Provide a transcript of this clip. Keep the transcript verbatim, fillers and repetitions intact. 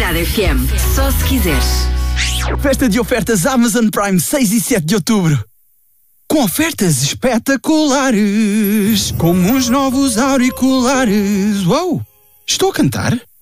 Comunidade F M. Só se quiseres. Festa de ofertas Amazon Prime seis e sete de outubro. Com ofertas espetaculares, como uns novos auriculares. Uau! Estou a cantar?